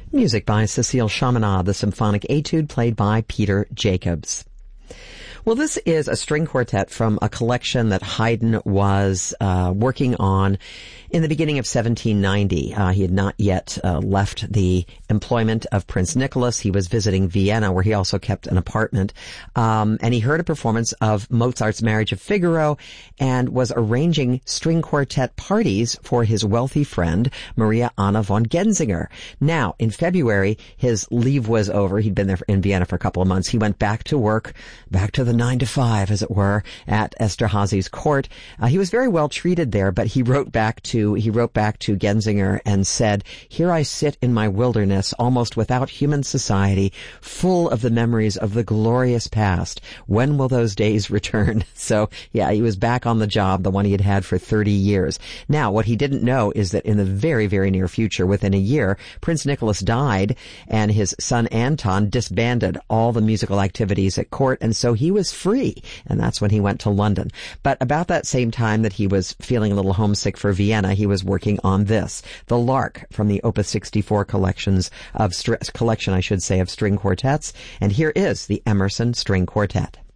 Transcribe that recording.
Music by Cécile Chaminade, the symphonic etude played by Peter Jacobs. Well, this is a string quartet from a collection that Haydn was working on in the beginning of 1790. He had not yet left the employment of Prince Nicholas. He was visiting Vienna, where he also kept an apartment. And he heard a performance of Mozart's Marriage of Figaro and was arranging string quartet parties for his wealthy friend, Maria Anna von Genzinger. Now, in February, his leave was over. He'd been there in Vienna for a couple of months. He went back to work, back to the 9 to 5, as it were, at Esterhazy's court. He was very well treated there, but he wrote back to Genzinger and said, "Here I sit in my wilderness, almost without human society, full of the memories of the glorious past. When will those days return?" So, yeah, he was back on the job, the one he had had for 30 years. Now, what he didn't know is that in the very, very near future, within a year, Prince Nicholas died, and his son Anton disbanded all the musical activities at court, and so he was free, and that's when he went to London. But about that same time that he was feeling a little homesick for Vienna, he was working on this, The Lark, from the Opus 64 collection, I should say, of string quartets. And here is the Emerson String Quartet.